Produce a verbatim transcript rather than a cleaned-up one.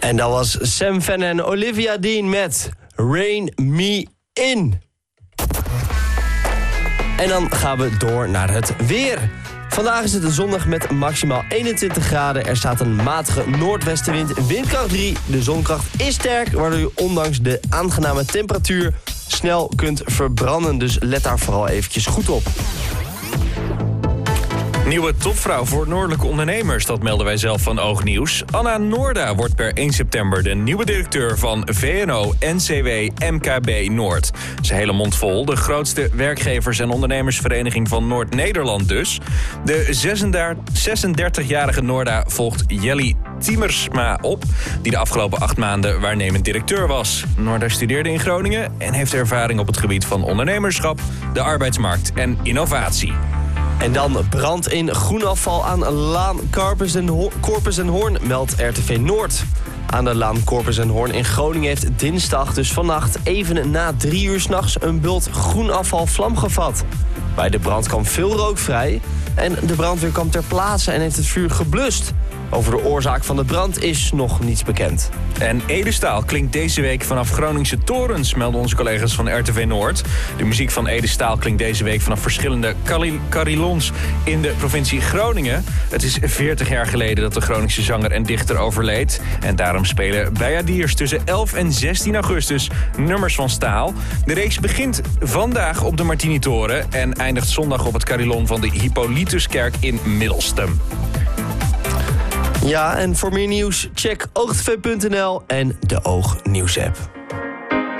En dat was Sam Fenn en Olivia Dean met Rain Me In. En dan gaan we door naar het weer. Vandaag is het een zondag met maximaal eenentwintig graden. Er staat een matige noordwestenwind, windkracht drie. De zonkracht is sterk, waardoor je ondanks de aangename temperatuur snel kunt verbranden. Dus let daar vooral eventjes goed op. Nieuwe topvrouw voor noordelijke ondernemers, dat melden wij zelf van Oognieuws. Anna Noorda wordt per één september de nieuwe directeur van V N O N C W M K B Noord. Dat is een hele mond vol, de grootste werkgevers- en ondernemersvereniging van Noord-Nederland dus. De zesendertigjarige Noorda volgt Jelly Tiemersma op, die de afgelopen acht maanden waarnemend directeur was. Noorda studeerde in Groningen en heeft ervaring op het gebied van ondernemerschap, de arbeidsmarkt en innovatie. En dan brand in groenafval aan Laan Corpus en, Ho- Corpus en Hoorn, meldt R T V Noord. Aan de Laan Corpus en Hoorn in Groningen heeft dinsdag, dus vannacht, even na drie uur 's nachts een bult groenafval vlam gevat. Bij de brand kwam veel rook vrij en de brandweer kwam ter plaatse en heeft het vuur geblust. Over de oorzaak van de brand is nog niets bekend. En Ede Staal klinkt deze week vanaf Groningse torens, melden onze collega's van R T V Noord. De muziek van Ede Staal klinkt deze week vanaf verschillende carillons in de provincie Groningen. Het is veertig jaar geleden dat de Groningse zanger en dichter overleed. En daarom spelen Bijadiers tussen elf en zestien augustus nummers van Staal. De reeks begint vandaag op de Martinitoren en eindigt zondag op het carillon van de Hippolytuskerk in Middelstum. Ja, en voor meer nieuws check oogtv punt n l en de Oognieuws app.